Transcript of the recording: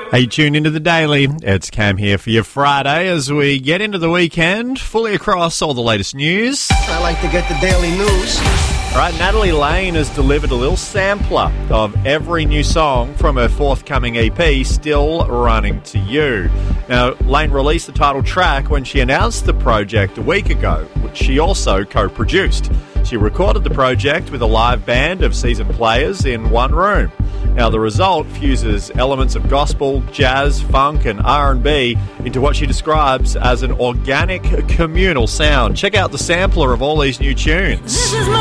Hey, tune into the Daily. It's Cam here for your Friday as we get into the weekend, fully across all the latest news. I like to get the daily news. All right, Natalie Lane has delivered a little sampler of every new song from her forthcoming EP, Still Running to You. Now, Lane released the title track when she announced the project a week ago, which she also co-produced. She recorded the project with a live band of seasoned players in one room. Now, the result fuses elements of gospel, jazz, funk and R&B into what she describes as an organic, communal sound. Check out the sampler of all these new tunes.